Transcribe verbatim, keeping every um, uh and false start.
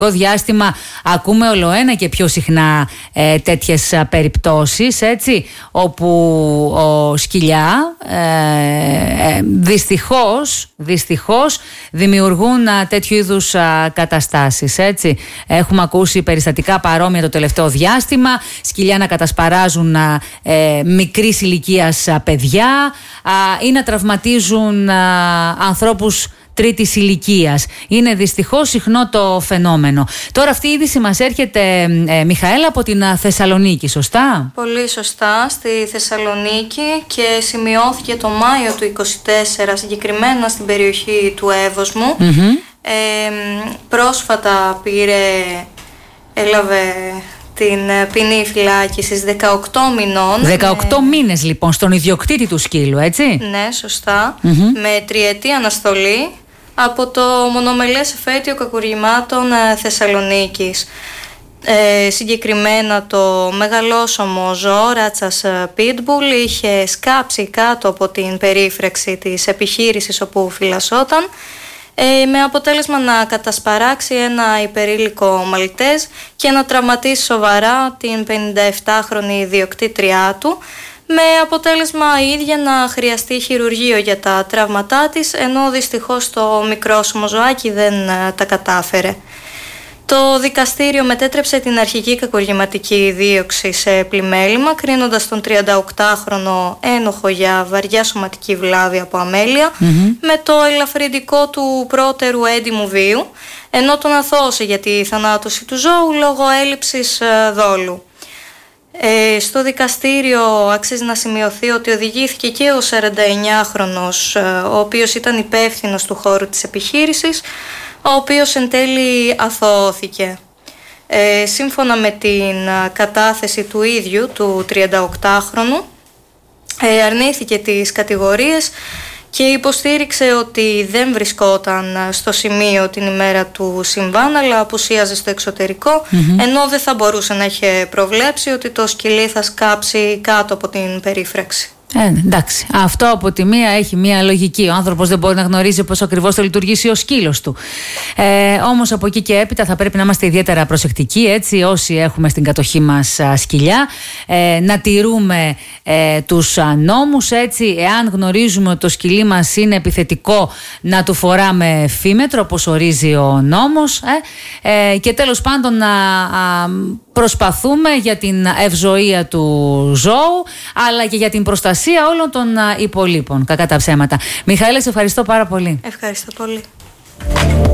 διάστημα ακούμε ολοένα και πιο συχνά ε, τέτοιες α, περιπτώσεις, έτσι, όπου ο σκυλιά ε, ε, δυστυχώς, δυστυχώς δημιουργούν α, τέτοιου είδους α, καταστάσεις, έτσι. Έχουμε ακούσει περιστατικά παρόμοια το τελευταίο διάστημα, σκυλιά να κατασπαράζουν α, ε, μικρής ηλικίας α, παιδιά α, ή να τραυματίζουν α, ανθρώπους τρίτης ηλικίας. Είναι δυστυχώς συχνό το φαινόμενο. Τώρα αυτή η είδηση μας έρχεται, ε, Μιχαέλα, από την Θεσσαλονίκη, σωστά? Πολύ σωστά, στη Θεσσαλονίκη, και σημειώθηκε το Μάιο του είκοσι τέσσερα, συγκεκριμένα στην περιοχή του Εύωσμου. Mm-hmm. Ε, πρόσφατα πήρε, έλαβε την ποινή φυλάκισης δεκαοκτώ μηνών. δεκαοκτώ με... μήνες λοιπόν στον ιδιοκτήτη του σκύλου, έτσι. Ναι, σωστά. Mm-hmm. Με τριετή αναστολή από το μονομελές εφέτειο κακουργημάτων Θεσσαλονίκης. Ε, συγκεκριμένα το μεγαλόσωμο ζώο, ράτσας Pitbull, είχε σκάψει κάτω από την περίφραξη της επιχείρησης όπου φυλασσόταν, ε, με αποτέλεσμα να κατασπαράξει ένα υπερήλικο Μαλτέζ και να τραυματίσει σοβαρά την πενηνταεπτάχρονη ιδιοκτήτριά του, με αποτέλεσμα η ίδια να χρειαστεί χειρουργείο για τα τραύματά της, ενώ δυστυχώς το μικρόσωμο ζωάκι δεν τα κατάφερε. Το δικαστήριο μετέτρεψε την αρχική κακουργηματική δίωξη σε πλημέλημα, κρίνοντας τον τριανταοκτάχρονο ένοχο για βαριά σωματική βλάβη από αμέλεια, mm-hmm. με το ελαφρυντικό του πρώτερου έντιμου βίου, ενώ τον αθώωσε για τη θανάτωση του ζώου λόγω έλλειψης δόλου. Ε, στο δικαστήριο αξίζει να σημειωθεί ότι οδηγήθηκε και ο σαρανταεννιάχρονος, ο οποίος ήταν υπεύθυνος του χώρου της επιχείρησης, ο οποίος εν τέλει αθωώθηκε. Ε, σύμφωνα με την κατάθεση του ίδιου, του τριανταοκτάχρονου, ε, αρνήθηκε τις κατηγορίες και υποστήριξε ότι δεν βρισκόταν στο σημείο την ημέρα του συμβάν, αλλά απουσίαζε στο εξωτερικό, mm-hmm. ενώ δεν θα μπορούσε να έχει προβλέψει ότι το σκυλί θα σκάψει κάτω από την περίφραξη. Ε, εντάξει, αυτό από τη μία έχει μία λογική. Ο άνθρωπος δεν μπορεί να γνωρίζει πώς ακριβώς θα λειτουργήσει ο σκύλος του. Ε, όμως από εκεί και έπειτα θα πρέπει να είμαστε ιδιαίτερα προσεκτικοί, έτσι, όσοι έχουμε στην κατοχή μας α, σκυλιά, ε, να τηρούμε ε, τους α, νόμους, έτσι. Εάν γνωρίζουμε ότι το σκυλί μας είναι επιθετικό, να του φοράμε φήμετρο, όπως ορίζει ο νόμος, ε, ε, και τέλος πάντων να α, προσπαθούμε για την ευζοία του ζώου, αλλά και για την προστασία όλων των υπολείπων, κακά τα ψέματα. Μιχαήλ, σε ευχαριστώ πάρα πολύ. Ευχαριστώ πολύ.